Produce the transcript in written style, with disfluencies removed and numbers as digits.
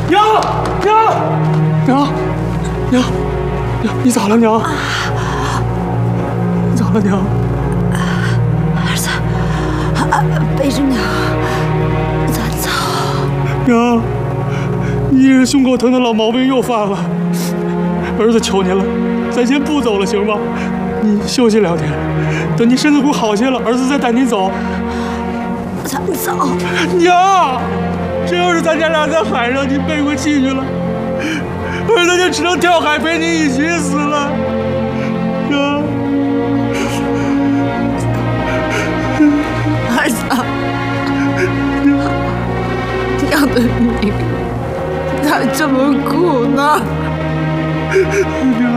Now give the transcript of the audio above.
娘，你咋了娘？你咋了娘？ 儿子，背着娘，咱走。 娘，你这胸口疼的老毛病又犯了。儿子求您了，咱先不走了，行吗？你休息2天，等你身子骨好些了，儿子再带您走。 咱走。 娘，这要是咱家俩在海上，你背过气去了，儿子就只能跳海陪你一起死了。娘， 儿子，娘的命咋这么苦呢？ 娘。